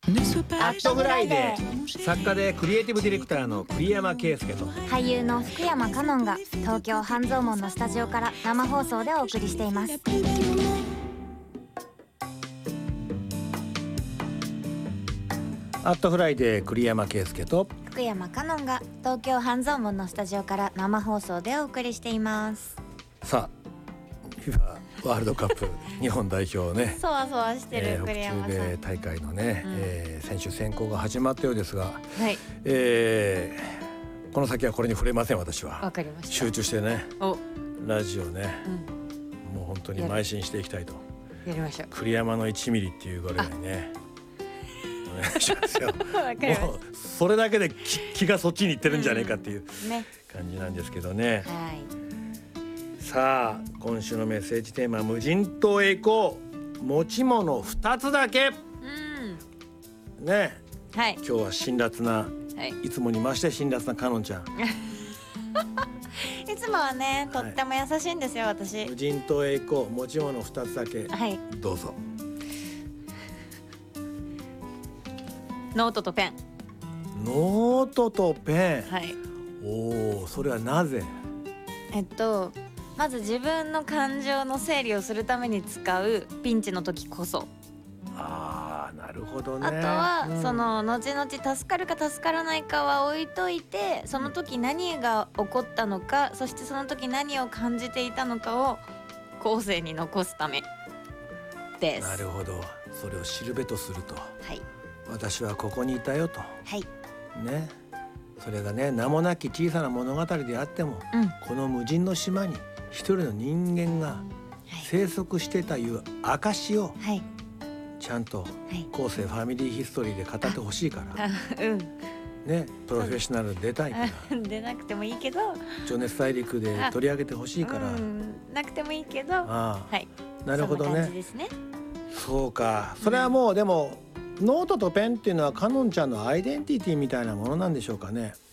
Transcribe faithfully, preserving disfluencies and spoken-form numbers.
アットフライデー、作家でクリエイティブディレクターの栗山圭介と俳優の福山香音が東京半蔵門のスタジオから生放送でお送りしています。 アットフライデー、栗山圭介と福山香音が東京半蔵門のスタジオから生放送でお送りしています。 さあ フィファ ワールドカップ日本代表ねそわそわしてる、 えー、 栗山さん、 北中米大会のね、 うんえー選手選考が始まったようですが、 はいえーこの先はこれに触れません。私はわかりました。 集中してねお、 ラジオね、 うん、 もう本当に邁進していきたいと。 やりましょう。 栗山のいちミリっていうぐらいねお願いしますよ。 わかりました。 もうそれだけで 気, 気がそっちにいってるんじゃないかっていうね、 感じなんですけどね、 はい。 さあ今週のメッセージテーマ、無人島へ行こう、持ち物ふたつだけうん、 ね。 はい今日は辛辣な、 はい。 いつもに増して辛辣なかのんちゃん、 いつもはね、とっても優しいんですよ、私。 無人島へ行こう、持ち物ふたつだけ、 はい。 どうぞ。 ノートとペン。 ノートとペン、 はい。 おお、それはなぜ？ えっとまず自分の感情の整理をするために使うピンチの時こそ、 ああ、なるほどね。 あとは、 うんその後々助かるか助からないかは置いといて、その時何が起こったのか、そしてその時何を感じていたのかを後世に残すためです。 なるほど、それを知るべとすると、 はい私はここにいたよとはい、 ね。それがね、名もなき小さな物語であっても、 うん、 この無人の島に一人の人間が生息してたいう証をはいちゃんとはい後世ファミリーヒストリーで語ってほしいからあ、うんね、プロフェッショナルで出たいからあ出なくてもいいけど、 情熱大陸で取り上げてほしいから、 うんなくてもいいけど、 ああ、 はい、 なるほどそんな感じね。 ですね。 そうか、それはもうでもノートとペンっていうのはかのんちゃんのアイデンティティみたいなものなんでしょうかね。